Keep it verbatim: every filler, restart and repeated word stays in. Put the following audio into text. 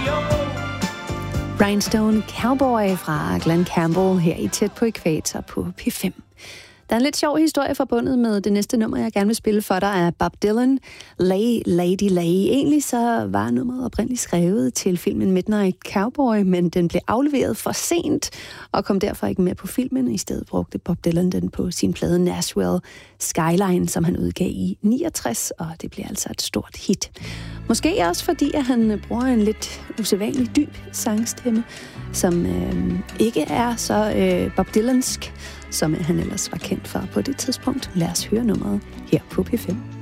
Rhinestone Cowboy fra Glen Campbell her i Tæt på Ækvator på P fem. Der er en lidt sjov historie forbundet med det næste nummer, jeg gerne vil spille for dig, af Bob Dylan, Lay Lady Lay. Egentlig så var nummeret oprindeligt skrevet til filmen Midnight Cowboy, men den blev afleveret for sent og kom derfor ikke med på filmen. I stedet brugte Bob Dylan den på sin plade Nashville Skyline, som han udgav i niogtres, og det blev altså et stort hit. Måske også fordi, at han bruger en lidt usædvanlig dyb sangstemme, som øh, ikke er så øh, Bob Dylansk, som han ellers var kendt for på det tidspunkt. Lad os høre nummeret her på P fem.